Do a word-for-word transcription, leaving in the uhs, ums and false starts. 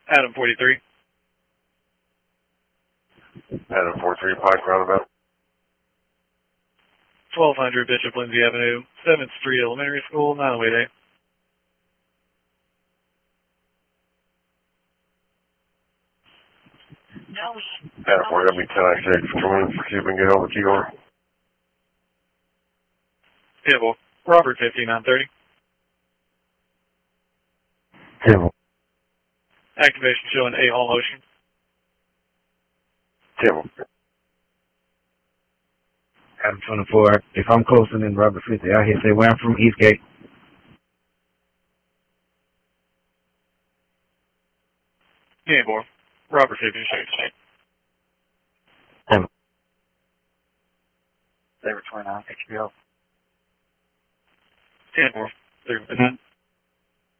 Adam forty-three. Adam forty-three, Pike Roundabout. twelve hundred Bishop Lindsay Avenue, seventh Street Elementary School, nine oh eight A. Adam four, that'll be ten ninety-six for joining for Cuban Gale with you are. Table. Robert fifty-nine thirty. Table. Activation showing A all motion. Table. Adam twenty-four. If I'm closer than Robert fifty, I hit say where I'm from, Eastgate. Table. Robert fifty-six. Table. Saber twenty-nine, H B O. Table. Three.